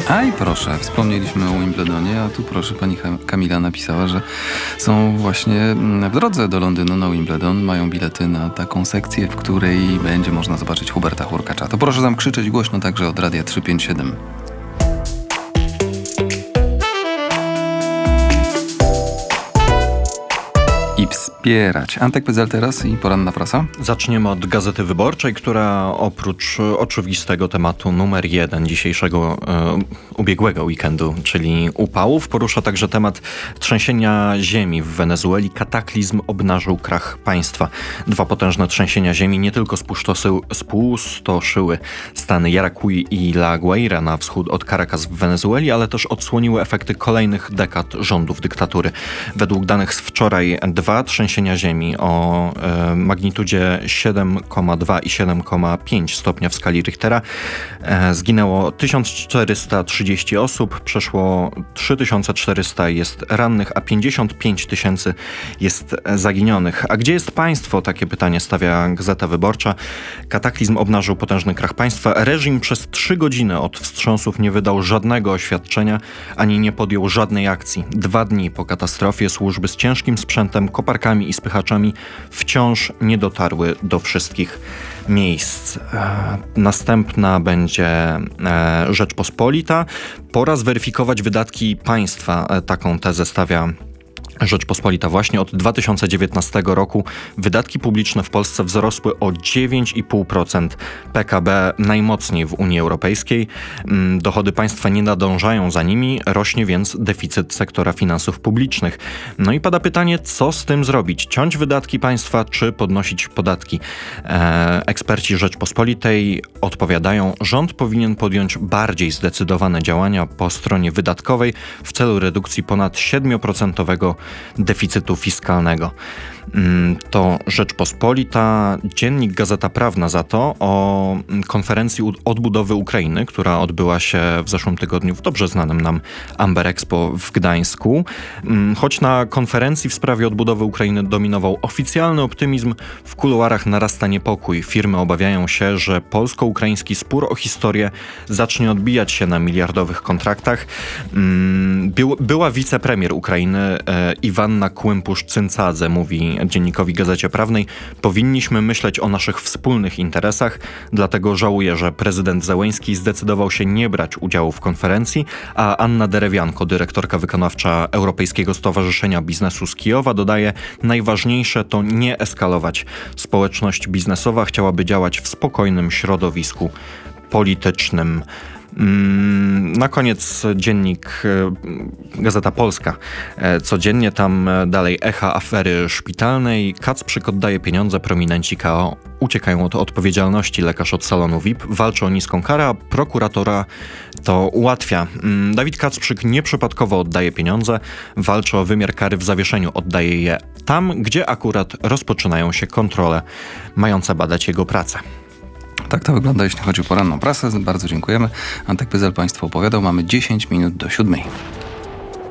A i proszę, wspomnieliśmy o Wimbledonie, a tu proszę, pani Kamila napisała, że są właśnie w drodze do Londynu na Wimbledon. Mają bilety na taką sekcję, w której będzie można zobaczyć Huberta Hurkacza. To proszę tam krzyczeć głośno także od Radia 357. I wspierać. Antek Pyzel teraz i poranna prasa. Zaczniemy od Gazety Wyborczej, która oprócz oczywistego tematu numer 1 dzisiejszego ubiegłego weekendu, czyli upałów, porusza także temat trzęsienia ziemi w Wenezueli. Kataklizm obnażył krach państwa. 2 potężne trzęsienia ziemi nie tylko spustoszyły stany Yaracuy i La Guaira na wschód od Caracas w Wenezueli, ale też odsłoniły efekty kolejnych dekad rządów dyktatury. Według danych z wczoraj 2 trzęsienia ziemi o magnitudzie 7,2 i 7,5 stopnia w skali Richtera. Zginęło 1430 osób, przeszło 3400 jest rannych, a 55 000 jest zaginionych. A gdzie jest państwo? Takie pytanie stawia Gazeta Wyborcza. Kataklizm obnażył potężny krach państwa. Reżim przez 3 godziny od wstrząsów nie wydał żadnego oświadczenia, ani nie podjął żadnej akcji. 2 dni po katastrofie służby z ciężkim sprzętem, koparkami i spychaczami wciąż nie dotarły do wszystkich miejsc. Następna będzie Rzeczpospolita. Pora zweryfikować wydatki państwa. Taką tezę stawia Rzeczpospolita. Właśnie od 2019 roku wydatki publiczne w Polsce wzrosły o 9,5% PKB, najmocniej w Unii Europejskiej. Dochody państwa nie nadążają za nimi, rośnie więc deficyt sektora finansów publicznych. No i pada pytanie, co z tym zrobić? Ciąć wydatki państwa, czy podnosić podatki? Eksperci Rzeczpospolitej odpowiadają, rząd powinien podjąć bardziej zdecydowane działania po stronie wydatkowej w celu redukcji ponad 7% deficytu fiskalnego. To Rzeczpospolita. Dziennik Gazeta Prawna za to o konferencji odbudowy Ukrainy, która odbyła się w zeszłym tygodniu w dobrze znanym nam Amber Expo w Gdańsku. Choć na konferencji w sprawie odbudowy Ukrainy dominował oficjalny optymizm, w kuluarach narasta niepokój. Firmy obawiają się, że polsko-ukraiński spór o historię zacznie odbijać się na miliardowych kontraktach. Była wicepremier Ukrainy Iwanna Kłympusz-Cyncadze mówi dziennikowi Gazecie Prawnej: powinniśmy myśleć o naszych wspólnych interesach, dlatego żałuję, że prezydent Zełenski zdecydował się nie brać udziału w konferencji, a Anna Derewianko, dyrektorka wykonawcza Europejskiego Stowarzyszenia Biznesu z Kijowa, dodaje: najważniejsze to nie eskalować. Społeczność biznesowa chciałaby działać w spokojnym środowisku politycznym. Na koniec dziennik Gazeta Polska. Codziennie tam dalej echa afery szpitalnej. Kacprzyk oddaje pieniądze, prominenci KO uciekają od odpowiedzialności. Lekarz od salonu VIP walczy o niską karę, a prokuratora to ułatwia. Dawid Kacprzyk nieprzypadkowo oddaje pieniądze, walczy o wymiar kary w zawieszeniu. Oddaje je tam, gdzie akurat rozpoczynają się kontrole mające badać jego pracę. Tak to wygląda, jeśli chodzi o poranną prasę. Bardzo dziękujemy. Antek Pyzel Państwu opowiadał. Mamy 10 minut do 7.